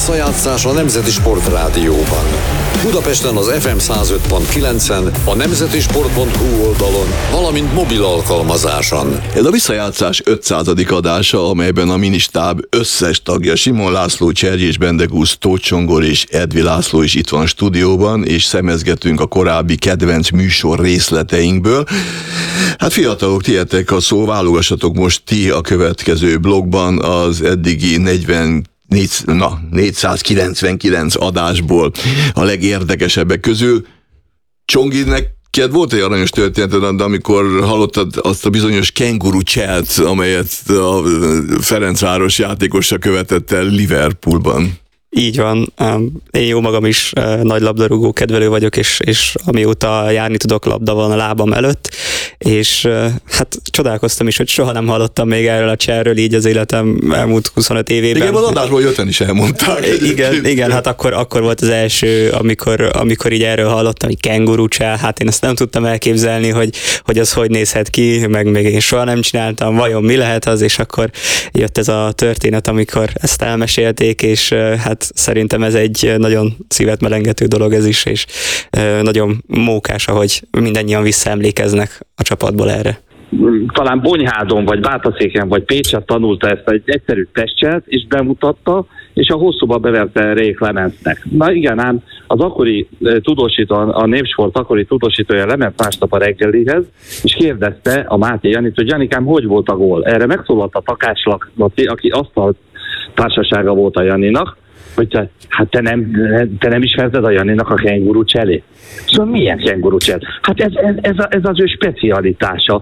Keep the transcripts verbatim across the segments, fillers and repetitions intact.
Visszajátszás a Nemzeti Sportrádióban. Budapesten az ef em száz öt pont kilencen, a nemzeti sport pont hu oldalon, valamint mobil alkalmazáson. Ez a Visszajátszás ötszázadik adása, amelyben a ministáb összes tagja, Simon László, Cserjés Bendegúz, Tóth Csongor és Edvi László is itt van a stúdióban, és szemezgetünk a korábbi kedvenc műsor részleteinkből. Hát fiatalok, tietek a szó, válogassatok most ti a következő blogban az eddigi negyven Négy, na, négyszázkilencvenkilenc adásból a legérdekesebbek közül. Csongi, neked volt egy aranyos történeted, de amikor hallottad azt a bizonyos kenguru cselt, amelyet a Ferencváros játékosa követett el Liverpoolban. Így van. Én jó magam is nagy labdarúgó kedvelő vagyok, és, és amióta járni tudok, labda van a lábam előtt, és hát csodálkoztam is, hogy soha nem hallottam még erről a cselről így az életem elmúlt huszonöt évében. Igen, az adásból jötten is elmondták. Igen, igen, hát akkor, akkor volt az első, amikor, amikor így erről hallottam, hogy kenguru csel, hát én ezt nem tudtam elképzelni, hogy, hogy az hogy nézhet ki, meg még én soha nem csináltam, vajon mi lehet az, és akkor jött ez a történet, amikor ezt elmesélték, és hát szerintem ez egy nagyon szívet melengető dolog ez is, és nagyon mókás, ahogy mindannyian visszaemlékeznek a csapatból erre. Talán Bonyhádon, vagy Bátaszéken, vagy Pécset tanulta ezt egy egyszerű testcselt, és bemutatta, és a hosszúba beverte Rék Lemencnek. Na igen, ám az akkori tudósító, a Népsport akkori tudósítója lement másnap a reggelihez, és kérdezte a Máté Janit, hogy Janikám, hogy volt a gól? Erre megszólalt a Takács Laci, aki asztal társasága volt a Janinak, hogy te, hát te nem, te nem ismerted a Janinak a kenguru cselét? Szóval milyen kenguru cselet? Hát ez, ez, ez, a, ez az ő specialitása.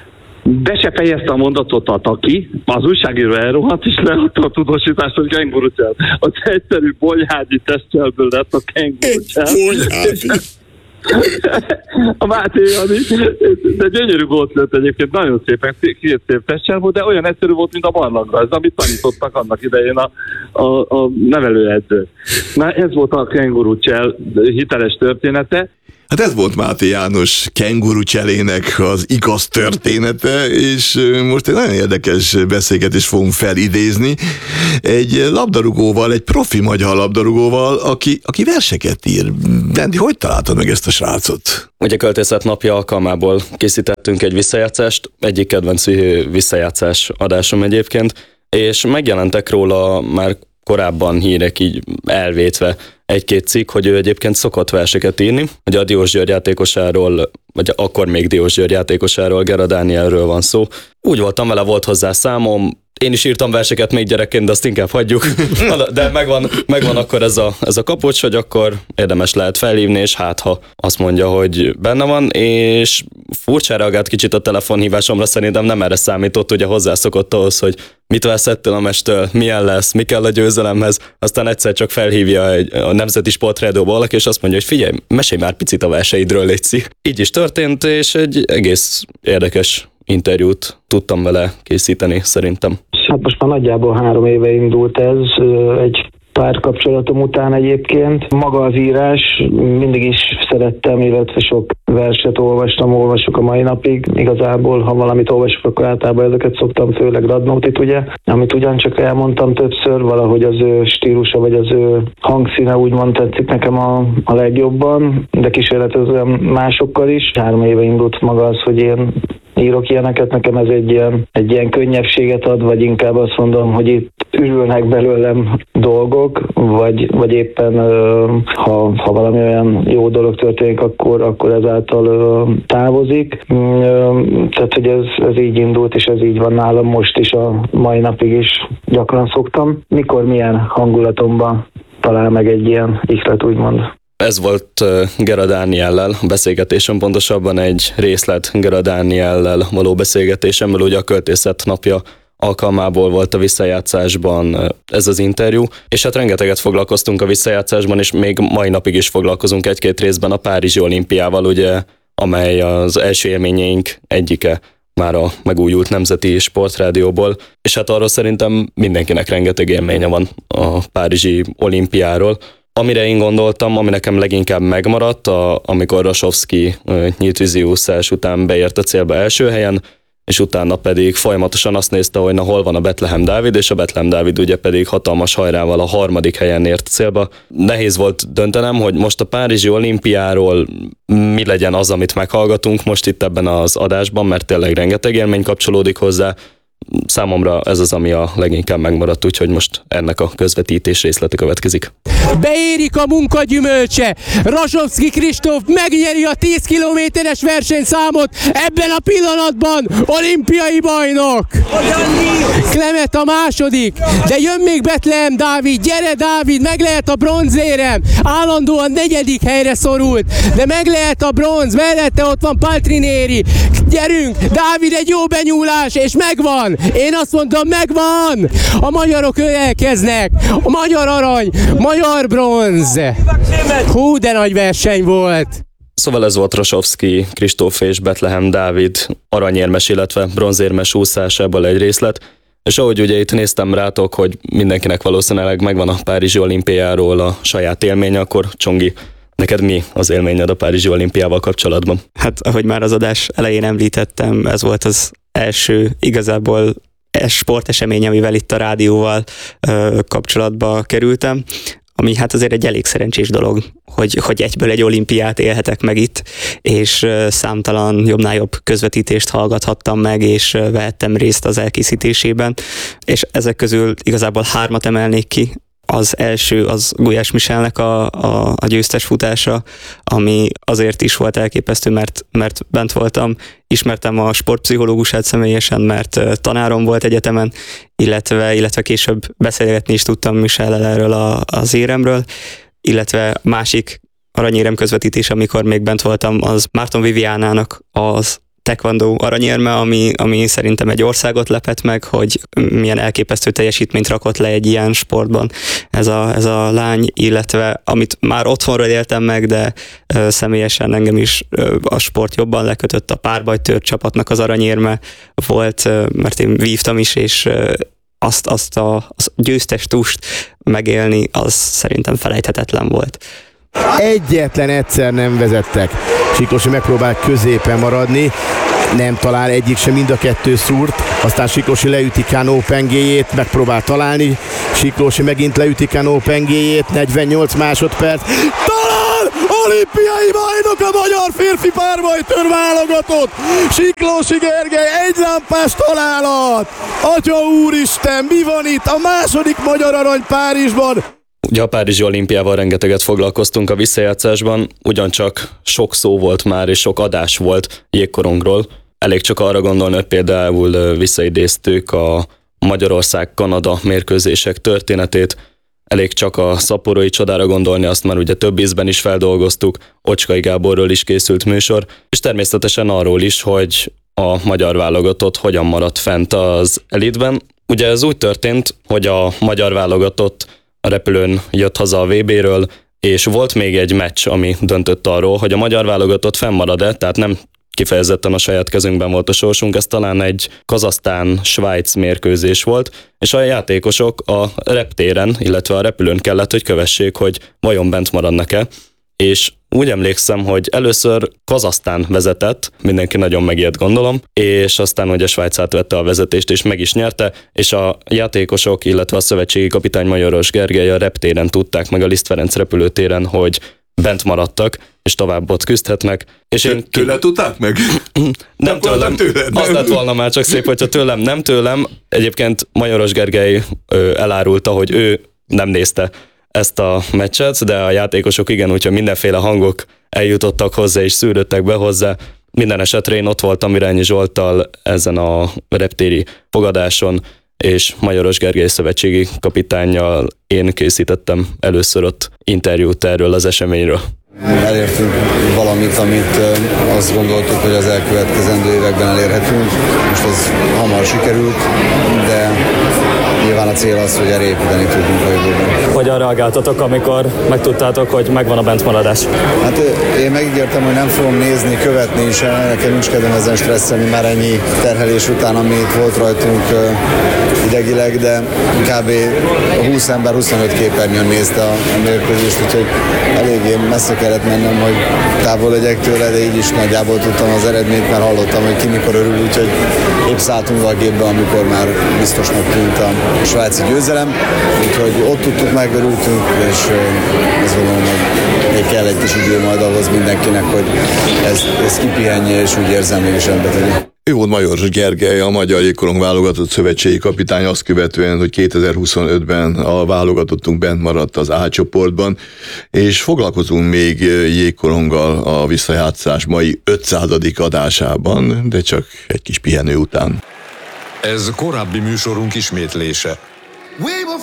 Be se fejezte a mondatot a Taki, az újságíró elrohadt, és leadta a tudósítást, hogy kenguru cselet. Az egyszerű bonyhádi testcselből lett a kenguru cselet. A Máté Jani, de gyönyörű volt lett egyébként, nagyon szépen, két szép testcsel volt, de olyan egyszerű volt, mint a barlangra, ez amit tanítottak annak idején a, a, a nevelőedző. Na ez volt a kenguru csel hiteles története. Hát ez volt Máté János kenguru cselének az igaz története, és most egy nagyon érdekes beszélgetést fogunk felidézni egy labdarúgóval, egy profi magyar labdarúgóval, aki, aki verseket ír. Bendi, hogy találtad meg ezt a srácot? Ugye Költészet napja alkalmából készítettünk egy visszajátszást, egyik kedvenc visszajátszás adásom egyébként, és megjelentek róla már korábban hírek így elvétve egy-két cikk, hogy ő egyébként szokott verseket írni, hogy a Diós György játékosáról, vagy akkor még Diós György játékosáról, Gera Dánielről van szó. Úgy voltam vele, volt hozzá számom, én is írtam verseket még gyerekként, de azt inkább hagyjuk. De megvan, megvan akkor ez a, ez a kapocs, hogy akkor érdemes lehet felhívni, és hát ha azt mondja, hogy benne van, és furcsa reagált kicsit a telefonhívásomra, szerintem nem erre számított, ugye hozzászokott ahhoz, hogy mit vesz ettől a mestől, milyen lesz, mi kell a győzelemhez, aztán egyszer csak felhívja egy, a Nemzeti Sportrádióba valaki, és azt mondja, hogy figyelj, mesélj már picit a verseidről, létszik. Így is történt, és egy egész érdekes interjút tudtam vele készíteni, szerintem. Hát most már nagyjából három éve indult ez, egy párkapcsolatom után egyébként. Maga az írás, mindig is szerettem, illetve sok verset olvastam, olvasok a mai napig. Igazából, ha valamit olvasok, akkor általában ezeket szoktam, főleg Radnótit, ugye, amit ugyancsak elmondtam többször, valahogy az ő stílusa, vagy az ő hangszíne úgymond tetszik nekem a, a legjobban, de kísérletezem másokkal is. Három éve indult maga az, hogy én írok ilyeneket, nekem ez egy ilyen, egy ilyen könnyebbséget ad, vagy inkább azt mondom, hogy itt ürülnek belőlem dolgok, vagy, vagy éppen ha, ha valami olyan jó dolog történik, akkor, akkor ezáltal távozik. Tehát, hogy ez, ez így indult, és ez így van nálam most is, a mai napig is gyakran szoktam. Mikor milyen hangulatomban talál meg egy ilyen ihlet, úgymond. Ez volt Gera Dániellel a beszélgetésem, pontosabban egy részlet Gera Dániellel való beszélgetésemmel, ugye a Költészet napja alkalmából volt a visszajátszásban ez az interjú, és hát rengeteget foglalkoztunk a visszajátszásban, és még mai napig is foglalkozunk egy-két részben a Párizsi olimpiával, ugye, amely az első élményeink egyike már a megújult Nemzeti Sportrádióból, és hát arról szerintem mindenkinek rengeteg élménye van a Párizsi olimpiáról. Amire én gondoltam, ami nekem leginkább megmaradt, a, amikor Rasovszky nyílt vízi úszás után beért a célba első helyen, és utána pedig folyamatosan azt nézte, hogy na hol van a Bethlehem Dávid, és a Bethlehem Dávid ugye pedig hatalmas hajrával a harmadik helyen ért célba. Nehéz volt döntenem, hogy most a Párizsi olimpiáról mi legyen az, amit meghallgatunk most itt ebben az adásban, mert tényleg rengeteg élmény kapcsolódik hozzá. Számomra ez az, ami a leginkább megmaradt, úgyhogy most ennek a közvetítés részlete következik. Beérik a munka gyümölcse. Rasovszky Kristóf megnyeri a tíz kilométeres versenyszámot, ebben a pillanatban olimpiai bajnok. Klemet a második, de jön még Bethlehem Dávid, gyere Dávid, meg lehet a bronzérem. Állandóan negyedik helyre szorult, de meg lehet a bronz, mellette ott van Paltrinieri. Gyerünk, Dávid, egy jó benyúlás, és megvan. Én azt mondom, megvan! A magyarok elkeznek! A magyar arany, magyar bronz! Hú, de nagy verseny volt! Szóval ez volt Rasovszky Kristóf és Bethlehem Dávid aranyérmes, illetve bronzérmes úszásából egy részlet. És ahogy ugye itt néztem rátok, hogy mindenkinek valószínűleg megvan a Párizsi olimpiáról a saját élménye, akkor Csongi, neked mi az élményed a Párizsi olimpiával kapcsolatban? Hát, ahogy már az adás elején említettem, ez volt az első igazából sportesemény, amivel itt a rádióval ö, kapcsolatba kerültem, ami hát azért egy elég szerencsés dolog, hogy, hogy egyből egy olimpiát élhetek meg itt, és ö, számtalan jobbnál jobb közvetítést hallgathattam meg, és ö, vehettem részt az elkészítésében, és ezek közül igazából hármat emelnék ki. Az első az Gulyás Michelnek a, a, a győztes futása, ami azért is volt elképesztő, mert, mert bent voltam, ismertem a sportpszichológusát személyesen, mert tanárom volt egyetemen, illetve, illetve később beszélgetni is tudtam Michellel erről a, az éremről, illetve másik aranyérem közvetítés, amikor még bent voltam, az Márton Viviánának az taekwondo aranyérme, ami, ami szerintem egy országot lepett meg, hogy milyen elképesztő teljesítményt rakott le egy ilyen sportban ez a, ez a lány, illetve amit már otthonról éltem meg, de ö, személyesen engem is ö, a sport jobban lekötött, a párbajtőr csapatnak az aranyérme volt, ö, mert én vívtam is, és ö, azt, azt a az győztes tust megélni, az szerintem felejthetetlen volt. Egyetlen egyszer nem vezettek. Siklósi megpróbál középen maradni, nem talál egyik sem, mind a kettő szúrt, aztán Siklósi leüti Kánó pengéjét, megpróbál találni, Siklósi megint leüti Kánó pengéjét, negyvennyolc másodperc, talál! Olimpiai bajnok a magyar férfi párbajtőr válogatott! Siklósi Gergely, egy lámpás találat! Atya úristen, mi van itt? A második magyar arany Párizsban! Ugye a Párizsi olimpiával rengeteget foglalkoztunk a visszajátszásban, ugyancsak sok szó volt már, és sok adás volt jégkorongról. Elég csak arra gondolni, hogy például visszaidéztük a Magyarország-Kanada mérkőzések történetét, elég csak a szaporói csodára gondolni, azt már ugye több ízben is feldolgoztuk, Ocskai Gáborról is készült műsor, és természetesen arról is, hogy a magyar válogatott hogyan maradt fent az elitben. Ugye ez úgy történt, hogy a magyar válogatott a repülőn jött haza a vé béről, és volt még egy meccs, ami döntött arról, hogy a magyar válogatott fennmarad-e, tehát nem kifejezetten a saját kezünkben volt a sorsunk, ez talán egy Kazahsztán-Svájc mérkőzés volt, és a játékosok a reptéren, illetve a repülőn kellett, hogy kövessék, hogy vajon bent maradnak-e, és úgy emlékszem, hogy először Kazahsztán vezetett, mindenki nagyon megijedt gondolom, és aztán ugye Svájc átvette a vezetést, és meg is nyerte, és a játékosok, illetve a szövetségi kapitány Majoros Gergely a reptéren tudták meg a Liszt Ferenc repülőtéren, hogy bent maradtak, és tovább ott küzdhetnek. És én ki... Tőle tudták meg? Nem tőlem. Tőled, nem. Az lett volna már csak szép, hogyha tőlem, nem tőlem. Egyébként Majoros Gergely ö, elárulta, hogy ő nem nézte ezt a meccset, de a játékosok igen, úgyhogy mindenféle hangok eljutottak hozzá és szűrődtek be hozzá. Minden esetre én ott voltam Irányi Zsolttal ezen a reptéri fogadáson, és Majoros Gergely szövetségi kapitánnyal én készítettem először ott interjút erről az eseményről. Elértünk valamit, amit azt gondoltuk, hogy az elkövetkezendő években elérhetünk. Most ez hamar sikerült, de nyilván nyilván a cél az, hogy erre építeni tudunk a jövőben. Hogyan reagáltatok, amikor megtudtátok, hogy megvan a bentmaradás? Hát én megígértem, hogy nem fogom nézni, követni is, nekem nincs kedvem ezen stresszelni már ennyi terhelés után, ami itt volt rajtunk idegileg, de kb. húsz ember huszonöt képernyőn nézte a, a mérkőzést, úgyhogy eléggé messze kellett mennem, hogy távol legyek tőle, de így is nagyjából tudtam az eredményt, mert hallottam, hogy ki mikor örül, úgyhogy épp szálltunk a gépbe, amikor már biztosnak tűnt a svájci győzelem, úgyhogy ott tudtuk meg, örültünk, és azt gondolom, hogy még kell egy kis idő majd ahhoz mindenkinek, hogy ez, ez kipihenje, és úgy érzem, mégis rendbe tegye. Ő volt Majorzs Gergely, a Magyar Jégkorong válogatott szövetségi kapitány, azt követően, hogy kétezer-huszonötben a válogatottunk bent maradt az A csoportban, és foglalkozunk még jégkoronggal a visszajátszás mai ötszázadik adásában, de csak egy kis pihenő után. Ez korábbi műsorunk ismétlése.